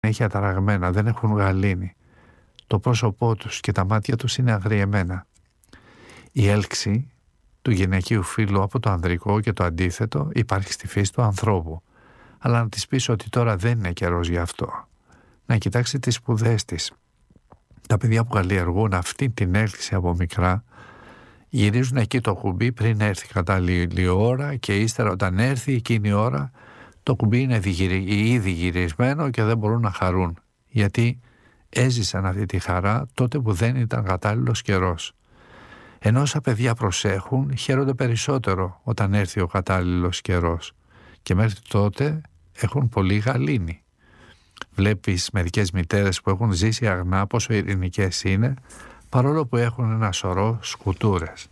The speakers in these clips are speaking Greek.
συνέχεια ταραγμένα, δεν έχουν γαλήνη. Το πρόσωπό τους και τα μάτια τους είναι αγριεμένα. Η έλξη του γυναικείου φύλου από το ανδρικό και το αντίθετο υπάρχει στη φύση του ανθρώπου. Αλλά να της πεις ότι τώρα δεν είναι καιρός γι' αυτό. Να κοιτάξει τις σπουδές της. Τα παιδιά που καλλιεργούν αυτή την έλξη από μικρά γυρίζουν εκεί το κουμπί πριν έρθει κατάλληλη ώρα και ύστερα όταν έρθει εκείνη η ώρα το κουμπί είναι ήδη γυρισμένο και δεν μπορούν να χαρούν. Γιατί έζησαν αυτή τη χαρά τότε που δεν ήταν κατάλληλος καιρός. Ενώ όσα παιδιά προσέχουν χαίρονται περισσότερο όταν έρθει ο κατάλληλος καιρός και μέχρι τότε έχουν πολύ γαλήνη. Βλέπεις μερικές μητέρες που έχουν ζήσει αγνά πόσο ειρηνικές είναι παρόλο που έχουν ένα σωρό σκουτούρες.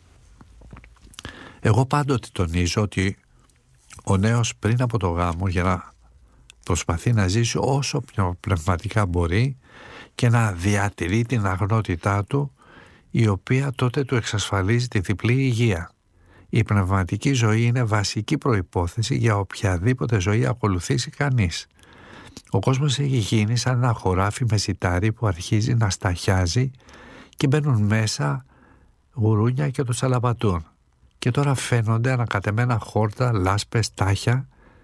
Εγώ πάντοτε τονίζω ότι ο νέος πριν από το γάμο για να προσπαθεί να ζήσει όσο πιο πνευματικά μπορεί και να διατηρεί την αγνότητά του, η οποία τότε του εξασφαλίζει τη διπλή υγεία. Η πνευματική ζωή είναι βασική προϋπόθεση για οποιαδήποτε ζωή ακολουθήσει κανείς. Ο κόσμος έχει γίνει σαν ένα χωράφι με σιτάρι που αρχίζει να σταχιάζει και μπαίνουν μέσα γουρούνια και το τσαλαπατούν. Και τώρα φαίνονται ανακατεμένα χόρτα, λάσπες, τάχια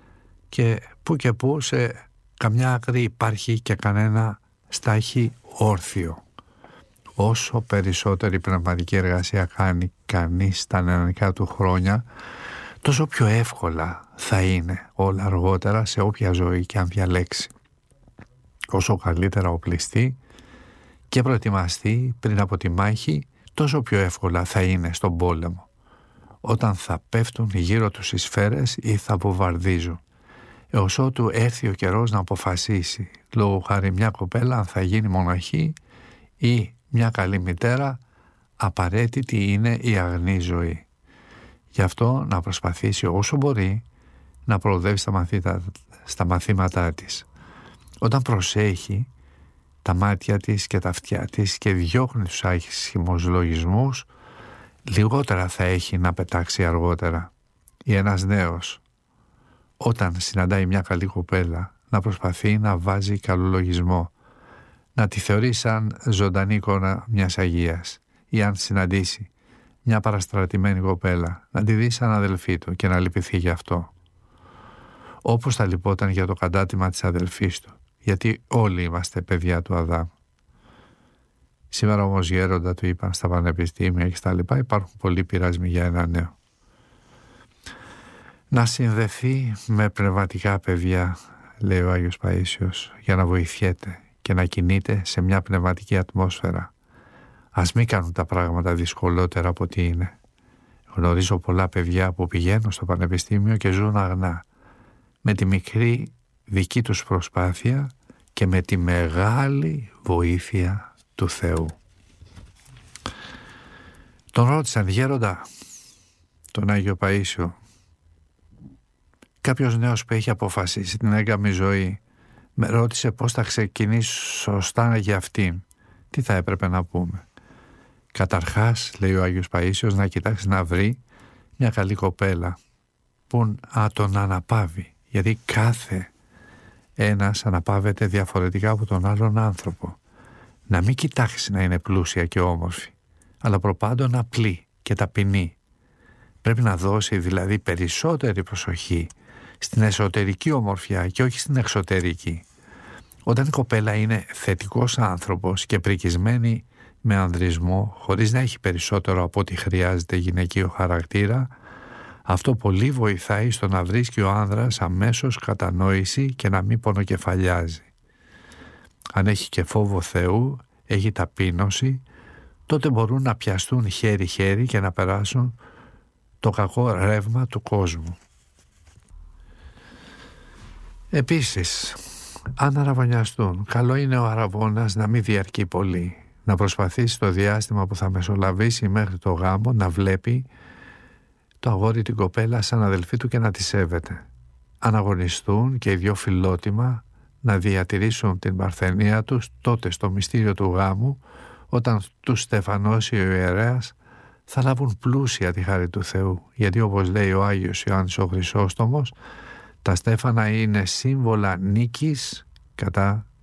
και που σε καμιά άκρη υπάρχει και κανένα στάχι όρθιο. Όσο περισσότερη πνευματική εργασία κάνει κανείς στα νεανικά του χρόνια, τόσο πιο εύκολα θα είναι όλα αργότερα σε όποια ζωή και αν διαλέξει. Όσο καλύτερα οπλιστεί και προετοιμαστεί πριν από τη μάχη, τόσο πιο εύκολα θα είναι στον πόλεμο. Όταν θα πέφτουν γύρω τους οι σφαίρες ή θα βομβαρδίζουν. Έως ότου έρθει ο καιρός να αποφασίσει, λόγω χάρη μια κοπέλα αν θα γίνει μοναχή ή μια καλή μητέρα, απαραίτητη είναι η αγνή ζωή. Γι' αυτό να προσπαθήσει όσο μπορεί να προοδεύει στα μαθήματά της. Όταν προσέχει τα μάτια της και τα αυτιά της και διώχνει τους άσχημους λογισμούς, λιγότερα θα έχει να πετάξει αργότερα. Ή ένας νέος, όταν συναντάει μια καλή κοπέλα, να προσπαθεί να βάζει καλό λογισμό, να τη θεωρεί σαν ζωντανή εικόνα μιας Αγίας, ή αν συναντήσει μια παραστρατημένη κοπέλα, να τη δει σαν αδελφή του και να λυπηθεί γι' αυτό. Όπως θα λυπόταν για το κατάτημα της αδελφής του, γιατί όλοι είμαστε παιδιά του Αδάμ. Σήμερα όμως γέροντα του είπαν στα πανεπιστήμια και στα λοιπά, υπάρχουν πολλοί πειρασμοί για ένα νέο. Να συνδεθεί με πνευματικά παιδιά, λέει ο Άγιος Παΐσιος, για να βοηθιέται και να κινείται σε μια πνευματική ατμόσφαιρα. Ας μην κάνουν τα πράγματα δυσκολότερα από ό,τι είναι. Γνωρίζω πολλά παιδιά που πηγαίνουν στο πανεπιστήμιο και ζουν αγνά, με τη μικρή δική τους προσπάθεια και με τη μεγάλη βοήθεια του Θεού. Τον ρώτησαν, γέροντα, τον Άγιο Παΐσιο, κάποιος νέος που έχει αποφασίσει την έγκαμη ζωή, με ρώτησε πώς θα ξεκινήσει σωστά για αυτήν. Τι θα έπρεπε να πούμε? Καταρχάς, λέει ο Άγιος Παΐσιος, να κοιτάξει να βρει μια καλή κοπέλα που να τον αναπαύει, γιατί κάθε ένας αναπαύεται διαφορετικά από τον άλλον άνθρωπο. Να μην κοιτάξει να είναι πλούσια και όμορφη, αλλά προπάντων απλή και ταπεινή. Πρέπει να δώσει δηλαδή περισσότερη προσοχή στην εσωτερική ομορφιά και όχι στην εξωτερική. Όταν η κοπέλα είναι θετικός άνθρωπος και πρικισμένη με ανδρισμό, χωρίς να έχει περισσότερο από ό,τι χρειάζεται γυναικείο χαρακτήρα, αυτό πολύ βοηθάει στο να βρίσκει ο άνδρας αμέσως κατανόηση και να μην πονοκεφαλιάζει. Αν έχει και φόβο Θεού, έχει ταπείνωση, τότε μπορούν να πιαστούν χέρι-χέρι και να περάσουν το κακό ρεύμα του κόσμου. Επίσης, αν αραβωνιαστούν, καλό είναι ο αραβώνας να μην διαρκεί πολύ, να προσπαθήσει το διάστημα που θα μεσολαβήσει μέχρι το γάμο να βλέπει το αγόρι την κοπέλα σαν αδελφή του και να τη σέβεται. Αν αγωνιστούν και οι δυο φιλότιμα να διατηρήσουν την παρθενία τους, τότε στο μυστήριο του γάμου, όταν τους στεφανώσει ο ιερέας, θα λάβουν πλούσια τη χάρη του Θεού, γιατί όπως λέει ο Άγιος Ιωάννης ο Χρυσόστομος, τα στέφανα είναι σύμβολα νίκης κατά